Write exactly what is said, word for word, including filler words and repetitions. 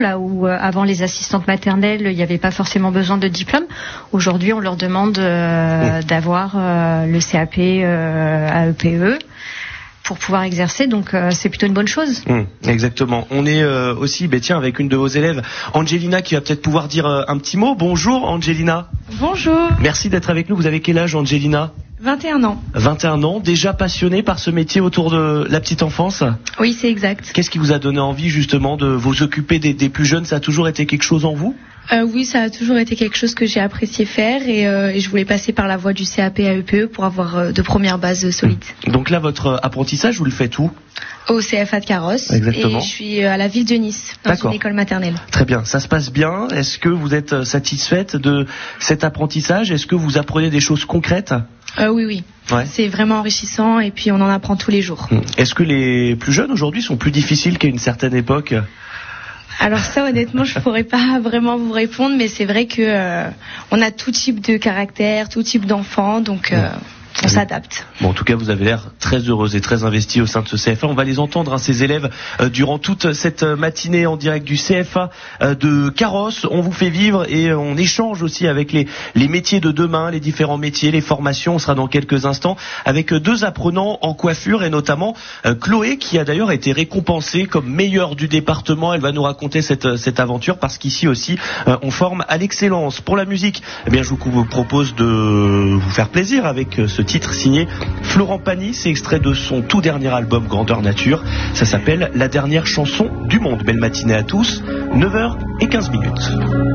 Là où euh, avant les assistantes maternelles, il n'y avait pas forcément besoin de diplôme. Aujourd'hui, on leur demande euh, mmh. d'avoir euh, le C A P euh, A E P E pour pouvoir exercer, donc euh, c'est plutôt une bonne chose. Mmh, exactement. On est euh, aussi, bah, tiens, avec une de vos élèves, Angelina, qui va peut-être pouvoir dire euh, un petit mot. Bonjour Angelina. Bonjour. Merci d'être avec nous. Vous avez quel âge, Angelina ? vingt et un ans. vingt et un ans, déjà passionnée par ce métier autour de la petite enfance ? Oui, c'est exact. Qu'est-ce qui vous a donné envie justement de vous occuper des, des plus jeunes ? Ça a toujours été quelque chose en vous ? euh, Oui, ça a toujours été quelque chose que j'ai apprécié faire et, euh, et je voulais passer par la voie du C A P A E P E pour avoir euh, de premières bases solides. Donc là, votre apprentissage, vous le faites où ? Au C F A de Carros. Exactement. Et je suis à la ville de Nice, dans D'accord. une école maternelle. Très bien, ça se passe bien. Est-ce que vous êtes satisfaite de cet apprentissage ? Est-ce que vous apprenez des choses concrètes ? euh, Oui, oui. Ouais. C'est vraiment enrichissant et puis on en apprend tous les jours. Est-ce que les plus jeunes aujourd'hui sont plus difficiles qu'à une certaine époque ? Alors ça, honnêtement, je pourrais pas vraiment vous répondre, mais c'est vrai que euh, on a tout type de caractère, tout type d'enfants, donc euh, on s'adapte. Bon, en tout cas, vous avez l'air très heureuse et très investie au sein de ce C F A. On va les entendre, hein, ces élèves, euh, durant toute cette matinée en direct du C F A euh, de Carros. On vous fait vivre et euh, on échange aussi avec les, les métiers de demain, les différents métiers, les formations. On sera dans quelques instants avec deux apprenants en coiffure et notamment euh, Chloé, qui a d'ailleurs été récompensée comme meilleure du département. Elle va nous raconter cette, cette aventure parce qu'ici aussi, euh, on forme à l'excellence. Pour la musique, eh bien, je vous propose de vous faire plaisir avec euh, ce titre signé Florent Pagny, c'est extrait de son tout dernier album Grandeur Nature. Ça s'appelle La dernière chanson du monde. Belle matinée à tous, neuf heures quinze minutes.